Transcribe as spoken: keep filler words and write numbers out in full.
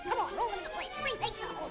Come on, roll them in the plate. Bring pigs to the hole.